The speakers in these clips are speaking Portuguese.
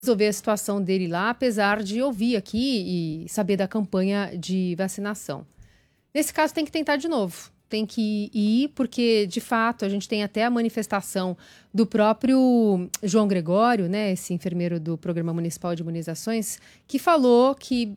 resolver a situação dele lá, apesar de ouvir aqui e saber da campanha de vacinação. Nesse caso, tem que tentar de novo. Tem que ir, porque, de fato, a gente tem até a manifestação do próprio João Gregório, né, esse enfermeiro do Programa Municipal de Imunizações, que falou que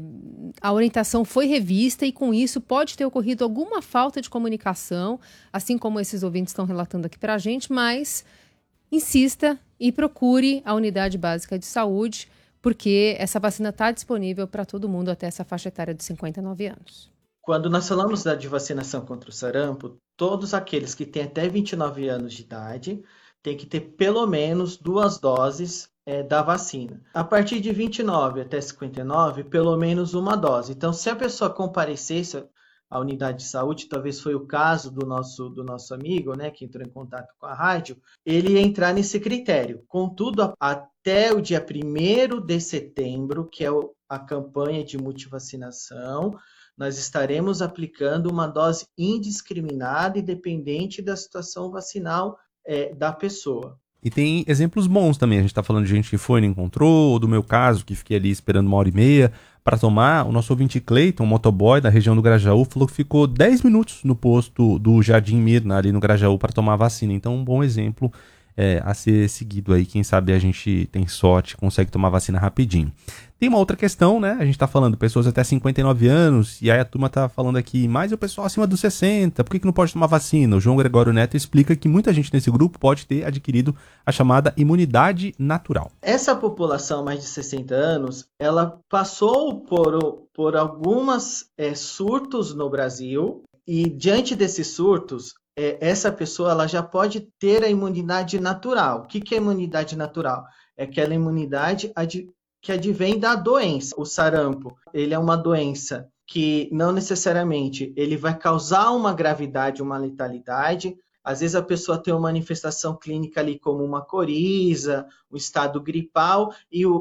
a orientação foi revista e, com isso, pode ter ocorrido alguma falta de comunicação, assim como esses ouvintes estão relatando aqui para a gente, mas insista e procure a unidade básica de saúde, porque essa vacina está disponível para todo mundo até essa faixa etária de 59 anos. Quando nós falamos de vacinação contra o sarampo, todos aqueles que têm até 29 anos de idade têm que ter pelo menos 2 doses da vacina. A partir de 29 até 59, pelo menos 1 dose. Então, se a pessoa comparecesse à unidade de saúde, talvez foi o caso do nosso amigo, né, que entrou em contato com a rádio, ele ia entrar nesse critério. Contudo, até o dia 1º de setembro, que é a campanha de multivacinação, nós estaremos aplicando uma dose indiscriminada e dependente da situação vacinal da pessoa. E tem exemplos bons também. A gente está falando de gente que foi e não encontrou, ou do meu caso, que fiquei ali esperando 1h30 para tomar. O nosso ouvinte Cleiton, motoboy da região do Grajaú, falou que ficou 10 minutos no posto do Jardim Mirna, ali no Grajaú, para tomar a vacina. Então, um bom exemplo a ser seguido aí. Quem sabe a gente tem sorte, consegue tomar vacina rapidinho. Tem uma outra questão, né? A gente tá falando pessoas até 59 anos, e aí a turma tá falando aqui, mas o pessoal acima dos 60, por que não pode tomar vacina? O João Gregório Neto explica que muita gente nesse grupo pode ter adquirido a chamada imunidade natural. Essa população mais de 60 anos, ela passou por algumas surtos no Brasil, e diante desses surtos, essa pessoa ela já pode ter a imunidade natural. O que é imunidade natural? É aquela imunidade que advém da doença. O sarampo, ele é uma doença que não necessariamente ele vai causar uma gravidade, uma letalidade. Às vezes a pessoa tem uma manifestação clínica ali como uma coriza, um estado gripal,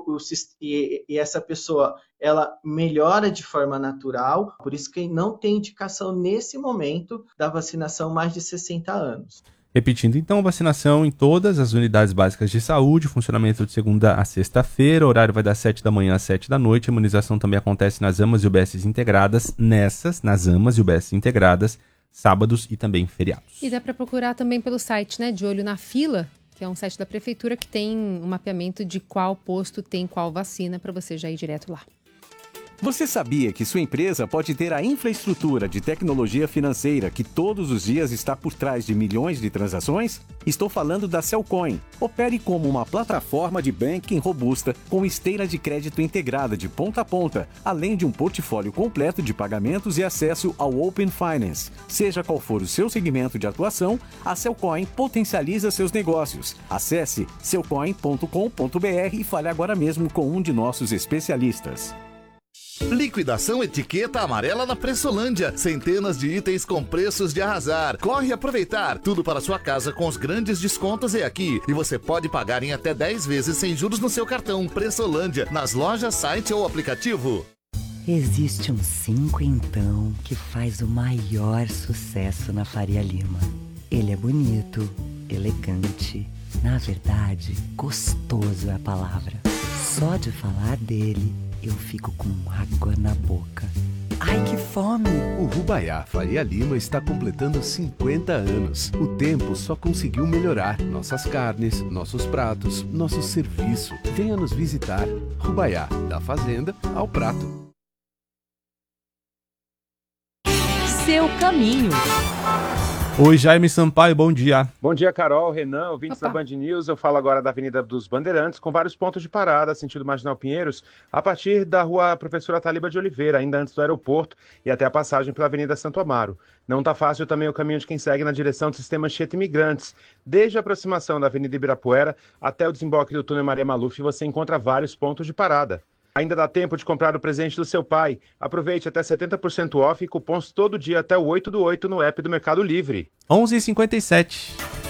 e essa pessoa ela melhora de forma natural, por isso que não tem indicação nesse momento da vacinação mais de 60 anos. Repetindo, então, vacinação em todas as unidades básicas de saúde, funcionamento de segunda a sexta-feira, horário vai das 7 da manhã às 7 da noite, a imunização também acontece nas AMAs e UBSs integradas, nas AMAs e UBSs integradas, sábados e também feriados. E dá para procurar também pelo site, né, De Olho na Fila, que é um site da prefeitura que tem um mapeamento de qual posto tem qual vacina para você já ir direto lá. Você sabia que sua empresa pode ter a infraestrutura de tecnologia financeira que todos os dias está por trás de milhões de transações? Estou falando da Cellcoin. Opere como uma plataforma de banking robusta com esteira de crédito integrada de ponta a ponta, além de um portfólio completo de pagamentos e acesso ao Open Finance. Seja qual for o seu segmento de atuação, a Cellcoin potencializa seus negócios. Acesse cellcoin.com.br e fale agora mesmo com um de nossos especialistas. Liquidação etiqueta amarela na Pressolândia. Centenas de itens com preços de arrasar. Corre aproveitar. Tudo para sua casa com os grandes descontos é aqui. E você pode pagar em até 10 vezes sem juros no seu cartão. Pressolândia, nas lojas, site ou aplicativo. Existe um 5 então que faz o maior sucesso na Faria Lima. Ele é bonito, elegante, na verdade, gostoso é a palavra. Só de falar dele, eu fico com água na boca. Ai, que fome! O Rubaiá Faria Lima está completando 50 anos. O tempo só conseguiu melhorar nossas carnes, nossos pratos, nosso serviço. Venha nos visitar. Rubaiá, da fazenda ao prato. Seu caminho. Oi, Jaime Sampaio, bom dia. Bom dia, Carol, Renan, ouvintes da Band News. Eu falo agora da Avenida dos Bandeirantes, com vários pontos de parada, sentido Marginal Pinheiros, a partir da rua Professora Taliba de Oliveira, ainda antes do aeroporto, e até a passagem pela Avenida Santo Amaro. Não está fácil também o caminho de quem segue na direção do sistema Anchieta Imigrantes. Desde a aproximação da Avenida Ibirapuera até o desemboque do túnel Maria Maluf, você encontra vários pontos de parada. Ainda dá tempo de comprar o presente do seu pai. Aproveite até 70% off e cupons todo dia até o 8/8 no app do Mercado Livre. 11h57.